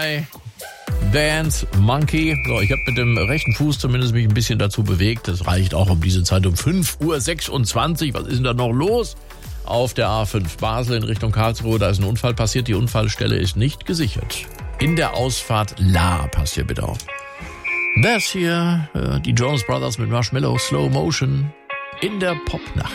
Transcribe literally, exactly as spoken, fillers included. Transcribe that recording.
bei Dance Monkey. So, ich habe mit dem rechten Fuß zumindest mich ein bisschen dazu bewegt. Das reicht auch um diese Zeit um fünf Uhr sechsundzwanzig. Was ist denn da noch los? Auf der A fünf Basel in Richtung Karlsruhe, da ist ein Unfall passiert. Die Unfallstelle ist nicht gesichert. In der Ausfahrt La, passt hier bitte auf. Das hier, äh, die Jonas Brothers mit Marshmallow, Slow Motion in der Popnacht.